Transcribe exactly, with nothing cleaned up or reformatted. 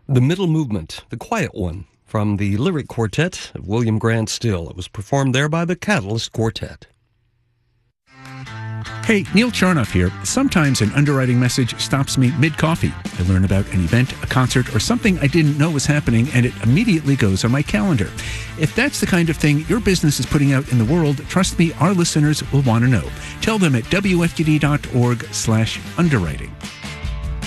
The Middle Movement, the quiet one, from the Lyric Quartet of William Grant Still. It was performed there by the Catalyst Quartet. Hey, Neil Charnoff here. Sometimes an underwriting message stops me mid-coffee. I learn about an event, a concert, or something I didn't know was happening, and it immediately goes on my calendar. If that's the kind of thing your business is putting out in the world, trust me, our listeners will want to know. Tell them at W F T D dot org slash underwriting.